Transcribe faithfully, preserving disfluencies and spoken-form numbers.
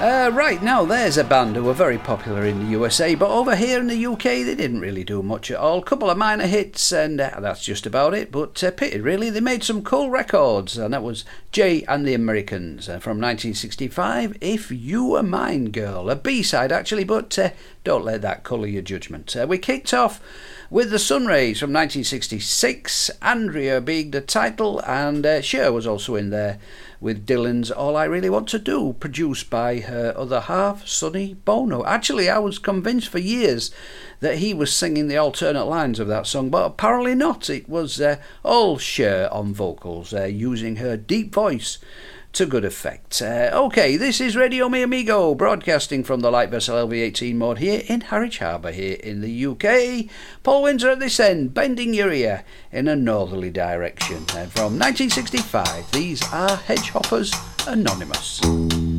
Uh, right, now there's a band who were very popular in the U S A, but over here in the U K they didn't really do much at all. A couple of minor hits, and uh, that's just about it, but uh, pity really. They made some cool records, and that was Jay and the Americans uh, from nineteen sixty-five, If You Were Mine Girl. A B-side actually, but uh, don't let that colour your judgment. Uh, we kicked off with the Sunrays from nineteen sixty-six, Andrea being the title, and uh, Cher was also in there with Dylan's All I Really Want to Do, produced by her other half, Sonny Bono. Actually, I was convinced for years that he was singing the alternate lines of that song, but apparently not. It was uh, all Cher on vocals, uh, using her deep voice to good effect. Uh, OK, this is Radio Mi Amigo, broadcasting from the light vessel L V eighteen mode here in Harwich Harbour here in the U K. Paul Windsor at this end, bending your ear in a northerly direction. And from nineteen sixty-five, these are Hedgehoppers Anonymous.